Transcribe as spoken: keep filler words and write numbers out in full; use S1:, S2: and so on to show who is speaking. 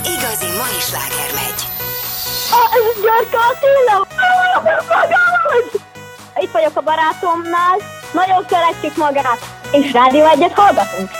S1: igazi mai sláger megy.
S2: Ez Györke Attila! Itt vagyok a barátomnál, nagyon szeretjük magát, és Rádió Egyet hallgatunk.